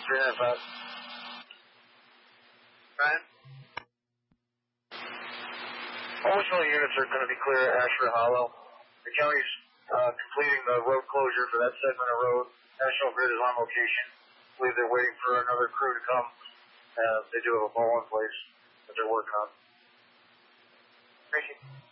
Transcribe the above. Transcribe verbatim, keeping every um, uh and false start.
three nine five. Ryan? Functional units are going to be clear at Ashford Hollow. The county's uh, completing the road closure for that segment of road. National Grid is on location. I believe they're waiting for another crew to come. Uh, they do have a ball in place that they're working on. Thank you.